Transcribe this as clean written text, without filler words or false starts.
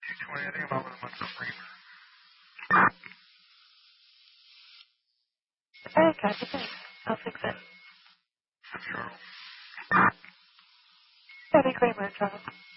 220, I think I'm over the month of Reamer. Alright, gotcha, thanks. I'll fix it. Sure. Debbie Kramer, Charles.